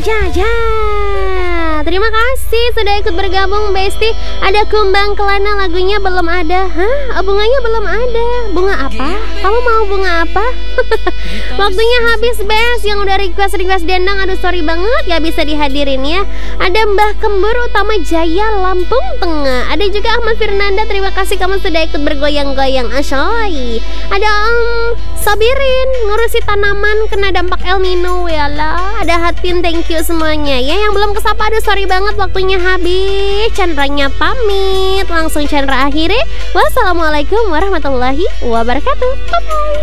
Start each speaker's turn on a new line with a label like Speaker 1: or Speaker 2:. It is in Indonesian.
Speaker 1: Jaja. Terima kasih sudah ikut bergabung Besti. Ada Kumbang Kelana, lagunya belum ada. Hah? Bunganya belum ada. Bunga apa? Kamu mau bunga apa? Waktunya habis Bes. Yang udah request dendang, aduh sorry banget gak bisa dihadirin ya. Ada Mbah Kembur Utama Jaya Lampung Tengah. Ada juga Ahmad Firnanda, terima kasih kamu sudah ikut bergoyang-goyang. Asyoy. Ada Sabirin ngurusi tanaman kena dampak El Nino ya lah. Ada Hatin, thank you semuanya ya. Yang belum kesapa, aduh sorry banget waktunya habis. Chandranya pamit. Langsung Chandra akhiri. Wassalamualaikum warahmatullahi wabarakatuh. Bye bye.